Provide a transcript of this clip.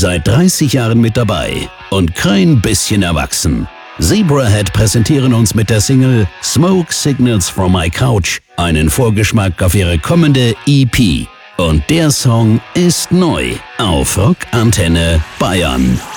Seit 30 Jahren mit dabei und kein bisschen erwachsen. Zebrahead präsentieren uns mit der Single Smoke Signals from My Couch einen Vorgeschmack auf ihre kommende EP. Und der Song ist neu auf Rock Antenne Bayern.